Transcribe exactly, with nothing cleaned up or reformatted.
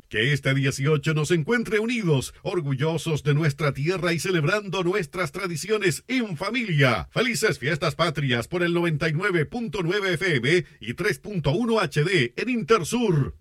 Que este dieciocho nos encuentre unidos, orgullosos de nuestra tierra y celebrando nuestras tradiciones en familia. Felices fiestas patrias por el noventa y nueve punto nueve F M y tres punto uno H D en Intersur.